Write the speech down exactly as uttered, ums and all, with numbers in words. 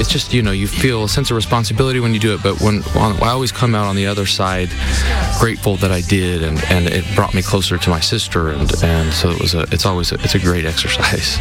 it's just, you know, you feel a sense of responsibility when you do it, but when, when I always come out on the other side grateful that I did, and, and it brought me closer to my sister, and, and so it was a, it's always a, it's a great exercise.